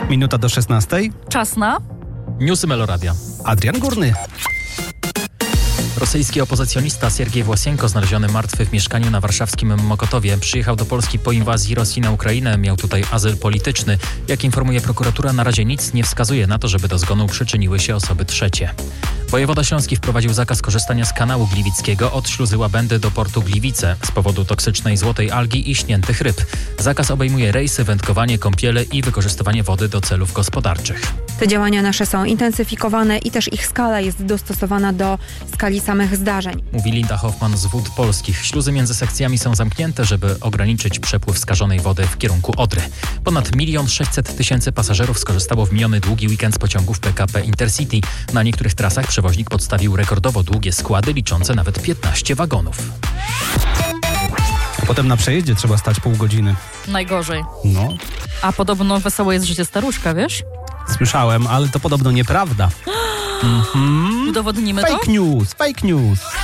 Minuta do 16. Czas na... Newsy Meloradia. Adrian Górny. Rosyjski opozycjonista Siergiej Własienko, znaleziony martwy w mieszkaniu na warszawskim Mokotowie, przyjechał do Polski po inwazji Rosji na Ukrainę. Miał tutaj azyl polityczny. Jak informuje prokuratura, na razie nic nie wskazuje na to, żeby do zgonu przyczyniły się osoby trzecie. Wojewoda śląski wprowadził zakaz korzystania z kanału gliwickiego od śluzy Łabędy do portu Gliwice z powodu toksycznej złotej algi i śniętych ryb. Zakaz obejmuje rejsy, wędkowanie, kąpiele i wykorzystywanie wody do celów gospodarczych. Te działania nasze są intensyfikowane i też ich skala jest dostosowana do skali samych zdarzeń. Mówi Linda Hoffman z Wód Polskich. Śluzy między sekcjami są zamknięte, żeby ograniczyć przepływ skażonej wody w kierunku Odry. Ponad 1 600 000 pasażerów skorzystało w miniony długi weekend z pociągów PKP Intercity. Na niektórych trasach przewoźnik podstawił rekordowo długie składy liczące nawet 15 wagonów. Potem na przejeździe trzeba stać pół godziny. Najgorzej. No, A podobno wesołe jest życie staruszka, wiesz? słyszałem, ale to podobno nieprawda. Udowodnimy to? Fake news.